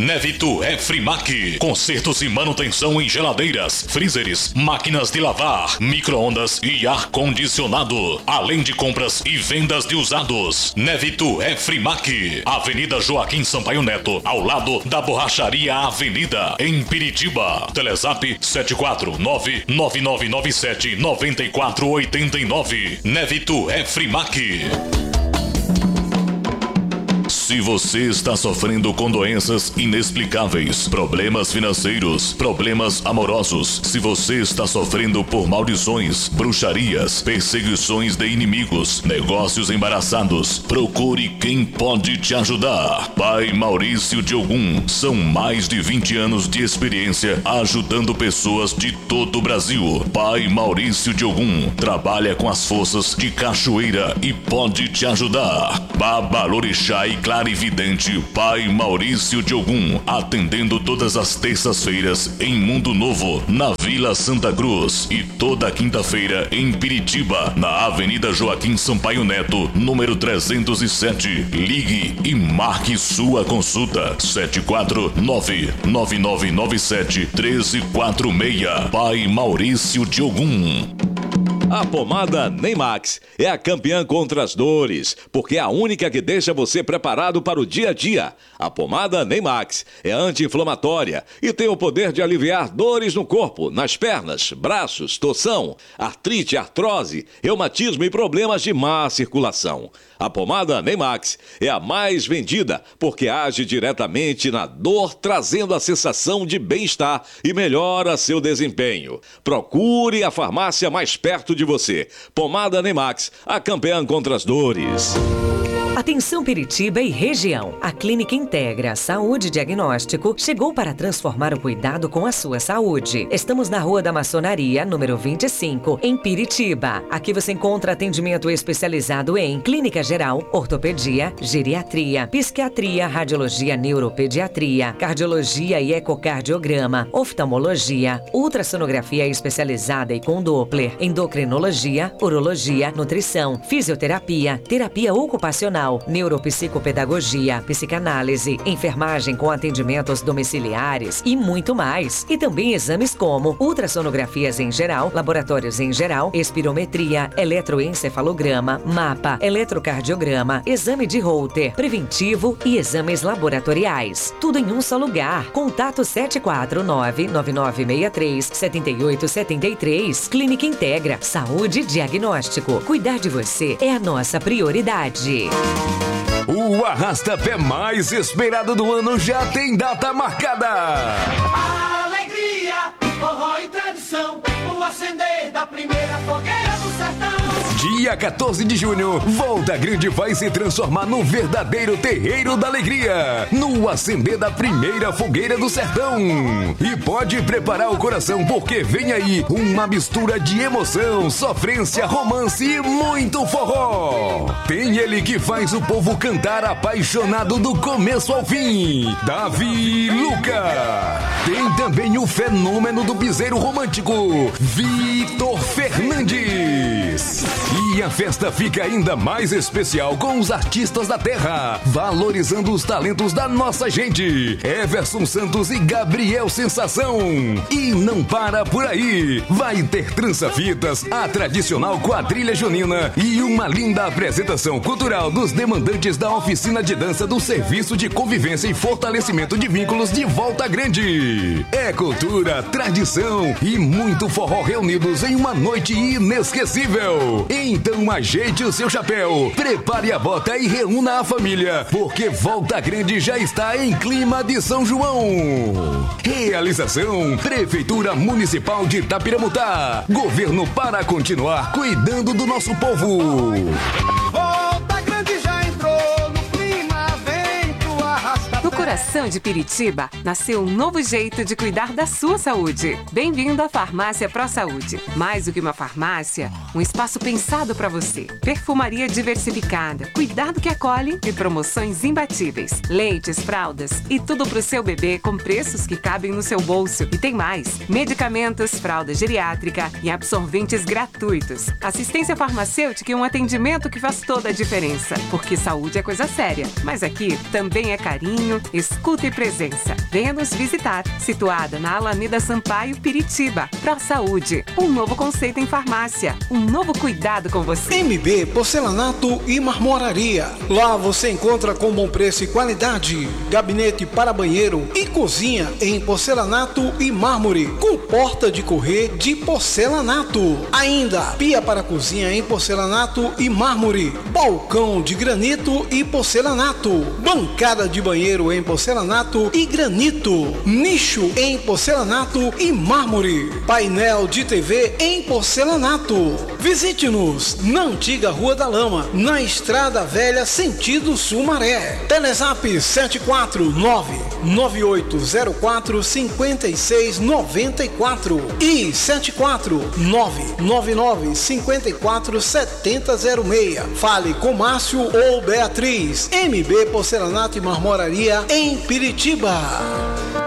Nevito é Frimac. Consertos e manutenção em geladeiras, freezers, máquinas de lavar, micro-ondas e ar-condicionado. Além de compras e vendas de usados. Nevito é Frimac. Avenida Joaquim Sampaio Neto, ao lado da Borracharia Avenida, em Piritiba. Telezap 749-9997-9489. Nevito é Frimac. Se você está sofrendo com doenças inexplicáveis, problemas financeiros, problemas amorosos, se você está sofrendo por maldições, bruxarias, perseguições de inimigos, negócios embaraçados, procure quem pode te ajudar. Pai Maurício de Ogum. São mais de 20 anos de experiência ajudando pessoas de todo o Brasil. Pai Maurício de Ogum trabalha com as forças de cachoeira e pode te ajudar. Babalorixá e clarividente Pai Maurício de Ogum, atendendo todas as terças-feiras em Mundo Novo, na Vila Santa Cruz, e toda quinta-feira em Piritiba, na Avenida Joaquim Sampaio Neto, número 307. Ligue e marque sua consulta. 749-9997-1346. Pai Maurício de Ogum. A pomada Neymax é a campeã contra as dores, porque é a única que deixa você preparado para o dia a dia. A pomada Neymax é anti-inflamatória e tem o poder de aliviar dores no corpo, nas pernas, braços, torção, artrite, artrose, reumatismo e problemas de má circulação. A pomada Neymax é a mais vendida porque age diretamente na dor, trazendo a sensação de bem-estar e melhora seu desempenho. Procure a farmácia mais perto de você. Pomada Neymax, a campeã contra as dores. Atenção Piritiba e região. A Clínica Integra Saúde Diagnóstico chegou para transformar o cuidado com a sua saúde. Estamos na Rua da Maçonaria, número 25, em Piritiba. Aqui você encontra atendimento especializado em clínica geral, ortopedia, geriatria, psiquiatria, radiologia, neuropediatria, cardiologia e ecocardiograma, oftalmologia, ultrassonografia especializada e com Doppler, endocrinologia, urologia, nutrição, fisioterapia, terapia ocupacional, neuropsicopedagogia, psicanálise, enfermagem com atendimentos domiciliares e muito mais. E também exames como ultrassonografias em geral, laboratórios em geral, espirometria, eletroencefalograma, mapa, eletrocardiograma, exame de Holter, preventivo e exames laboratoriais. Tudo em um só lugar. Contato 749-9963-7873. Clínica Integra Saúde Diagnóstico. Cuidar de você é a nossa prioridade. O arrasta-pé mais esperado do ano já tem data marcada. Alegria, forró e tradição, o acender da primeira fogueira do sertão. Dia 14 de junho, Volta Grande vai se transformar no verdadeiro terreiro da alegria, no acender da primeira fogueira do sertão. E pode preparar o coração, porque vem aí uma mistura de emoção, sofrência, romance e muito forró. Tem ele que faz o povo cantar apaixonado do começo ao fim, Davi Luca. Tem também o fenômeno do piseiro romântico, Vitor Fernandes. E a festa fica ainda mais especial com os artistas da terra, valorizando os talentos da nossa gente, Everson Santos e Gabriel Sensação. E não para por aí, vai ter trança-fitas, a tradicional quadrilha junina e uma linda apresentação cultural dos demandantes da oficina de dança do Serviço de Convivência e Fortalecimento de Vínculos de Volta Grande. É cultura, tradição e muito forró reunidos em uma noite inesquecível. Então ajeite o seu chapéu, prepare a bota e reúna a família, porque Volta Grande já está em clima de São João. Realização: Prefeitura Municipal de Itapiramutá. Governo para continuar cuidando do nosso povo. Volta Grande já entrou no clima, vem pro arrasta-pé. No coração de Piritiba, nasceu um novo jeito de cuidar da sua saúde. Bem-vindo à Farmácia Pro Saúde. Mais do que uma farmácia, um espaço pensado para você. Perfumaria diversificada, cuidado que acolhe e promoções imbatíveis. Leites, fraldas e tudo pro seu bebê com preços que cabem no seu bolso. E tem mais: medicamentos, fralda geriátrica e absorventes gratuitos. Assistência farmacêutica e um atendimento que faz toda a diferença. Porque saúde é coisa séria, mas aqui também é carinho, escuta e presença. Venha nos visitar. Situada na Alameda Sampaio, Piritiba. ProSaúde, um novo conceito em farmácia. Um novo cuidado com você. MB Porcelanato e Marmoraria. Lá você encontra com bom preço e qualidade. Gabinete para banheiro e cozinha em porcelanato e mármore, com porta de correr de porcelanato. Ainda pia para cozinha em porcelanato e mármore, balcão de granito e porcelanato, bancada de banheiro em porcelanato e granito, nicho em porcelanato e mármore, painel de TV em porcelanato. Visite-nos na antiga Rua da Lama, na Estrada Velha, sentido Sumaré. Telezap 749-9804-5694 e 749-9954-7006. Fale com Márcio ou Beatriz. MB Porcelanato e Marmoraria em Piritiba.